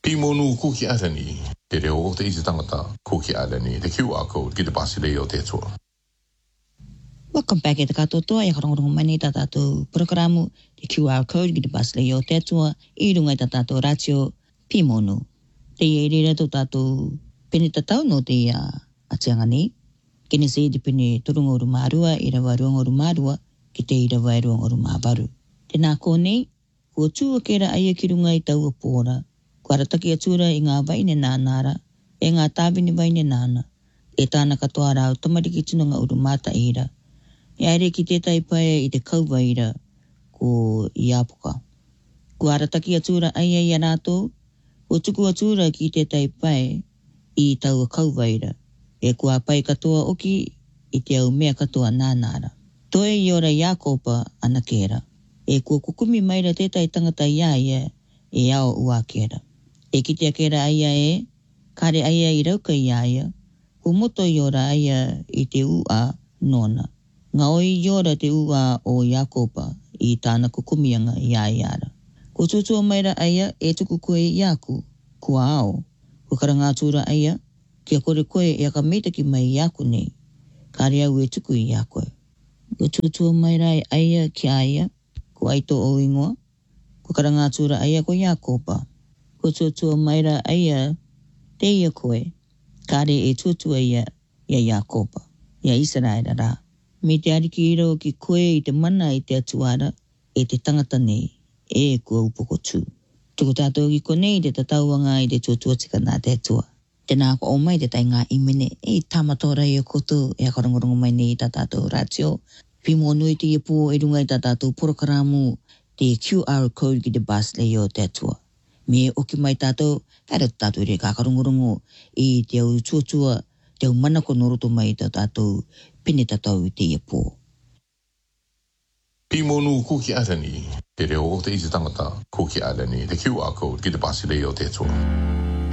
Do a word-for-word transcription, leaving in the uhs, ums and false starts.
Pimonu kuki alani, te reo o te isi tangata kuki alani, te Q R code ki te pasile o te toa. Welcome back at the katotoa, e karongo mani ta tātou programu, te Q R code ki te pasile o te toa, i runga ta tātou ratio Pimonu. Te i rira tō tātou pene tatau no te uh, atiangani, kene se te pene turunga oru mārua, i rawa ruanga oru mārua, ki te i rawa e ruanga oru māwaru. Tēnā kōnei, kua tūa kera aia ki runga i taua pōra, kua rataki atura i ngā waine nānara, e ngā tāwini waine nāna, e tāna katoa rau tamariki tunanga oru māta ira. E aere ki tētai pae i te kauwaira ko i apuka. Kua rataki atura aia i anātou, kua tuku atura ki tētai pae i taua kauwaira, e kua pai katoa oki i te au mea katoa nānara. Toe i ora Iakopa ana kera, e kua kukumi maira tētai tangata ia ia e ao ua kera. E kitea kera aia e, kare aia i rauka i aia, ko moto i ora aia i te ua nona. Ngā oi i ora te ua o Iakopa i tāna kukumianga i aiara. Ko tutua maira aia e tuku koe i aku, kua ao, ko karangātura aia, kia kore koe e aka meitaki mai i aku nei, kare au e tuku i aku. Ko tutua maira aia ki aia, ko aito o ingoa, ko karangātura aia ko Iakopa. Ko tutua maira aia te ia koe, kare e tutua ia ia Iakopa, ia Israela rā. Me te ariki iro ki koe i te mana i te atuara, e te tangata nei, e kua upoko tū. Tuku tātou ki konei te tatauanga i te tuatua tika nā te atua. Tēnā ko o mai te tai ngā imene, e tāmatora i o koto, e akarongorongo mai nei tā tātou ratio. Pimo nui te ipo e runga i tā tātou porokaramu, te Q R code ki te basle i o te atua. Me oki mai tātou, kāre tātou re ka akarongorongo i te au tuatua, te au manako noroto mai tā tātou pene tātou te ipo. Pimonu kuki alani, te reo o te isi tangata kuki alani, te Q R code ki te pasile o te toa.